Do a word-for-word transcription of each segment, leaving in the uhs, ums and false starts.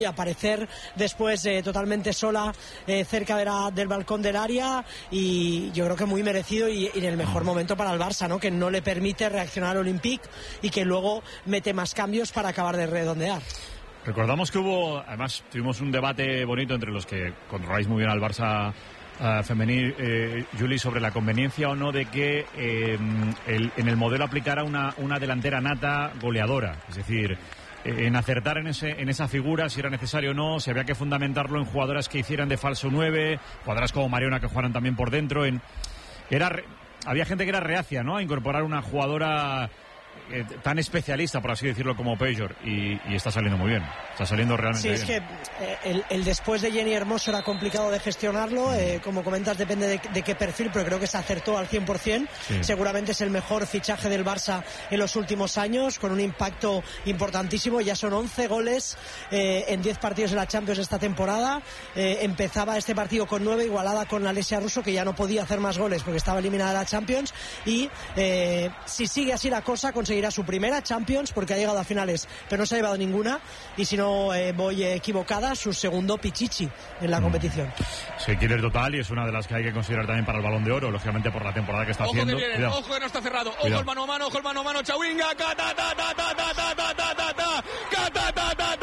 y aparecer después eh, totalmente sola eh, cerca de la, del balcón del área, y yo creo que muy merecido y, y en el mejor momento para el Barça, ¿no? Que no le permite reaccionar al Olympique y que luego mete más cambios para acabar de redondear. Recordamos que hubo, además tuvimos un debate bonito entre los que controláis muy bien al Barça uh, femenil, eh, Juli, sobre la conveniencia o no de que eh, el, en el modelo aplicara una, una delantera nata goleadora, es decir, en acertar en ese en esa figura, si era necesario o no, si había que fundamentarlo en jugadoras que hicieran de falso nueve, jugadoras como Mariona que jugaran también por dentro. En, era re, había gente que era reacia, ¿no?, a incorporar una jugadora eh, tan especialista, por así decirlo, como Pejor, y, y está saliendo muy bien, está saliendo realmente bien. Sí, es que eh, el, el después de Jenny Hermoso era complicado de gestionarlo, eh, como comentas, depende de, de qué perfil, pero creo que se acertó al cien por ciento. Sí. Seguramente es el mejor fichaje del Barça en los últimos años, con un impacto importantísimo. Ya son once goles eh, en diez partidos de la Champions esta temporada. Eh, empezaba este partido con nueve, igualada con Alessia Russo, que ya no podía hacer más goles porque estaba eliminada de la Champions, y eh, si sigue así la cosa conseguirá su primera Champions, porque ha llegado a finales pero no se ha llevado ninguna, y si no eh, voy equivocada, su segundo Pichichi en la mm. competición. Sí, killer total, y es una de las que hay que considerar también para el Balón de Oro, lógicamente por la temporada que está ojo haciendo. Que viene, ojo que no está cerrado, ojo el mano a mano, ojo el mano a mano, Chawinga, ta ta ta ta ta ta ta ta ta ta ta ta ta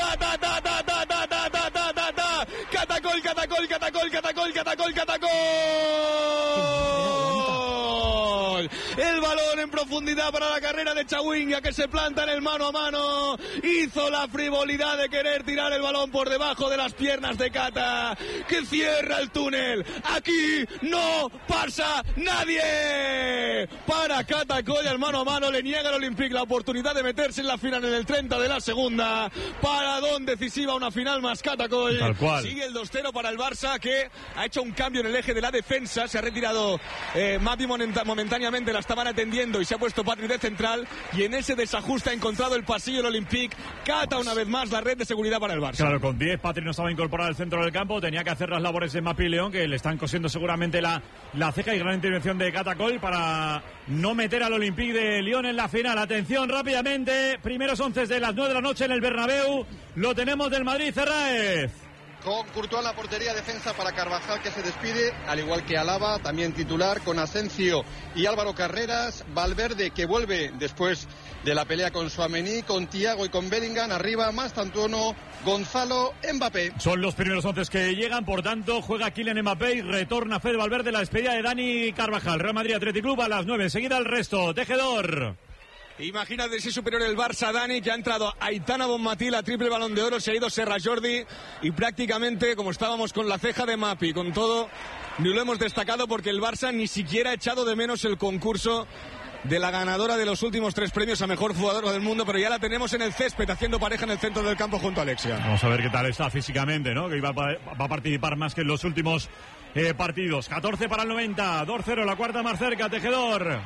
ta catacol, catacol, catacol, catacol, catacol, catacol. El balón en profundidad para la carrera de Chawinga, que se planta en el mano a mano. Hizo la frivolidad de querer tirar el balón por debajo de las piernas de Cata, que cierra el túnel. Aquí no pasa nadie. Para Cata Coll, el mano a mano le niega al Olympique la oportunidad de meterse en la final en el treinta de la segunda. Paradón decisiva, una final más Cata Coll. Tal cual. Sigue el dos cero para el Barça, que ha hecho un cambio en el eje de la defensa. Se ha retirado eh, Mapi momentáneamente, la estaban atendiendo, y se ha puesto Patri de central, y en ese desajuste ha encontrado el pasillo el Olympique. Cata una vez más la red de seguridad para el Barça. Claro, con diez Patri no estaba incorporado al centro del campo, tenía que hacer las labores de Mapi León, que le están cosiendo seguramente la, la ceja, y gran intervención de Cata Coll para no meter al Olympique de Lyon en la final. Atención rápidamente, primeros once de las nueve de la noche en el Bernabéu, lo tenemos del Madrid, Ferraez. Con Courtois en la portería, defensa para Carvajal, que se despide, al igual que Alaba, también titular, con Asensio y Álvaro Carreras. Valverde, que vuelve después de la pelea con Tchouaméni, con Thiago y con Bellingham. Arriba, Mastantuono, Gonzalo, Mbappé. Son los primeros once que llegan, por tanto, juega Kylian Mbappé y retorna Fede Valverde, la despedida de Dani Carvajal. Real Madrid Athletic Club a las nueve, enseguida el resto. Tejedor. Imagínate si es superior el Barça, Dani, que ha entrado Aitana Bonmatí, la triple Balón de Oro, se ha ido Serra Jordi, y prácticamente, como estábamos con la ceja de Mapi, con todo, ni lo hemos destacado porque el Barça ni siquiera ha echado de menos el concurso de la ganadora de los últimos tres premios a mejor jugadora del mundo, pero ya la tenemos en el césped haciendo pareja en el centro del campo junto a Alexia. Vamos a ver qué tal está físicamente, ¿no? Que va, va a participar más que en los últimos eh, partidos. catorce para el noventa, dos cero, la cuarta más cerca, Tejedor.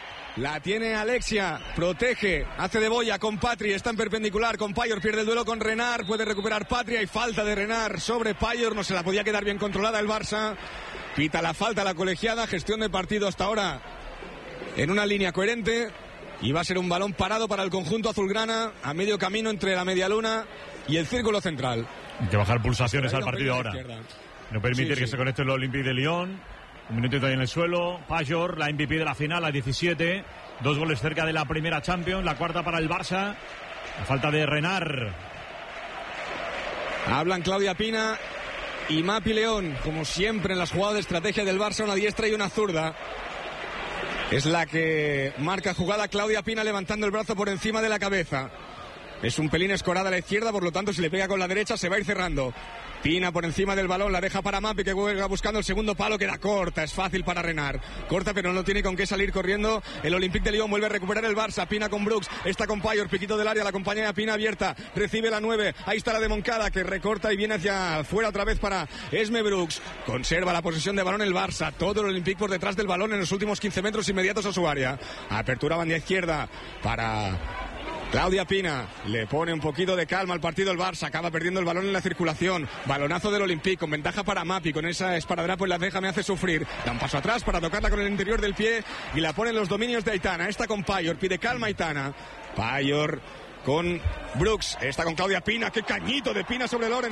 La tiene Alexia, protege, hace de boya con Patri, está en perpendicular con Pajor, pierde el duelo con Renard, puede recuperar Patri, hay falta de Renard sobre Pajor, no se la podía quedar bien controlada el Barça, pita la falta la colegiada, gestión de partido hasta ahora en una línea coherente, y va a ser un balón parado para el conjunto azulgrana, a medio camino entre la media luna y el círculo central. Hay que bajar pulsaciones al partido ahora, no permitir sí, que sí. se conecte el Olympique de Lyon. Un minutito ahí en el suelo. Pajor, la M V P de la final, a diecisiete. Dos goles cerca de la primera Champions. La cuarta para el Barça. La falta de Renard. Hablan Claudia Pina y Mapi León. Como siempre en las jugadas de estrategia del Barça, una diestra y una zurda. Es la que marca jugada Claudia Pina, levantando el brazo por encima de la cabeza. Es un pelín escorada a la izquierda, por lo tanto si le pega con la derecha se va a ir cerrando. Pina por encima del balón, la deja para Mapi, que juega buscando el segundo palo, queda corta, es fácil para Renard. Corta, pero no tiene con qué salir corriendo. El Olympique de Lyon vuelve a recuperar el Barça. Pina con Brooks, está con Pajor, piquito del área, la compañía de Pina abierta, recibe la nueve, ahí está la de Moncada, que recorta y viene hacia afuera otra vez para Esme Brooks. Conserva la posesión de balón el Barça, todo el Olympique por detrás del balón en los últimos quince metros inmediatos a su área. Apertura banda izquierda para Claudia Pina, le pone un poquito de calma al partido el Barça, acaba perdiendo el balón en la circulación, balonazo del Olympique, con ventaja para Mapi, con esa esparadrapo en la ceja me hace sufrir, da un paso atrás para tocarla con el interior del pie y la pone en los dominios de Aitana, esta con Pajor, pide calma Aitana, Pajor con Brooks, está con Claudia Pina, qué cañito de Pina sobre Lorenz.